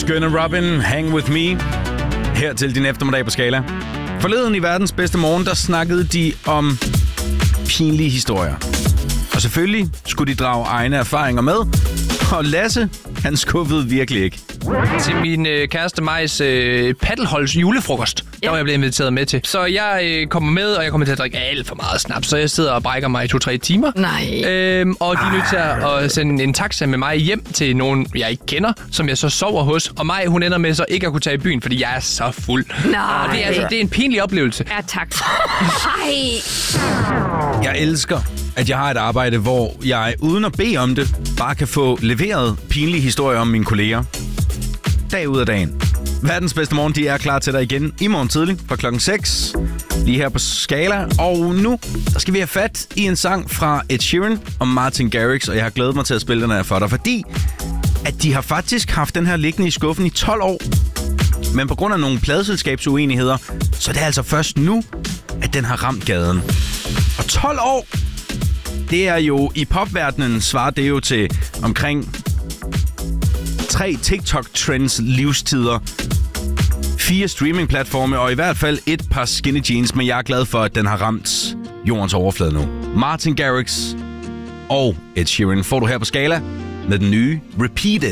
skønne Robin, Hang With Me. Her til din eftermiddag på Skala. Forleden i verdens bedste morgen, der snakkede de om pinlige historier. Og selvfølgelig skulle de drage egne erfaringer med. Og Lasse, han skuffede virkelig ikke. Til min kæreste Majs paddelholds julefrokost, der var jeg blevet inviteret med til. Så jeg kommer med, og jeg kommer til at drikke alt for meget snaps. Så jeg sidder og brækker mig i 2-3 timer. Nej. Og de er nødt til at sende en taxa med mig hjem til nogen, jeg ikke kender, som jeg så sover hos. Og mig, hun ender med så ikke at kunne tage i byen, fordi jeg er så fuld. Nej. Og det er en pinlig oplevelse. Ja, tak. Jeg elsker, at jeg har et arbejde, hvor jeg uden at bede om det, bare kan få leveret pinlige historier om mine kolleger. Dag ud af dagen. Verdens bedste morgen, de er klar til dig igen i morgen tidlig fra klokken 6. Lige her på Skala. Og nu der skal vi have fat i en sang fra Ed Sheeran og Martin Garrix. Og jeg har glædet mig til at spille den her for dig, fordi at de har faktisk haft den her liggende i skuffen i 12 år. Men på grund af nogle pladeselskabsuenigheder, så er det altså først nu, at den har ramt gaden. Og 12 år, det er jo i popverdenen svarer det jo til omkring 3 TikTok-trends livstider, 4 streamingplatforme og i hvert fald et par skinny jeans, men jeg er glad for, at den har ramt jordens overflade nu. Martin Garrix og Ed Sheeran får du her på Skala med den nye Repeat It.